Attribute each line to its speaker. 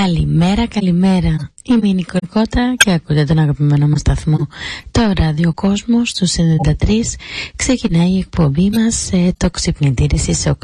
Speaker 1: Καλημέρα, καλημέρα. Είμαι η Νικολκότα και ακούτε τον αγαπημένο μας σταθμό. Το Ράδιο Κόσμο στους 93 ξεκινάει η εκπομπή μας, το ξυπνητήρι στις